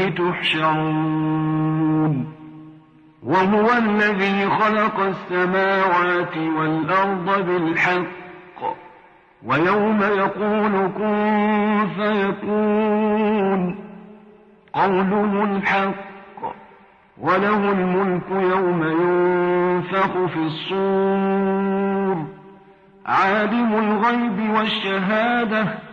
وإليه تحشرون وهو الذي خلق السماوات والأرض بالحق ويوم يقول كن فيكون قوله الحق وله الملك يوم ينفخ في الصور عالم الغيب والشهادة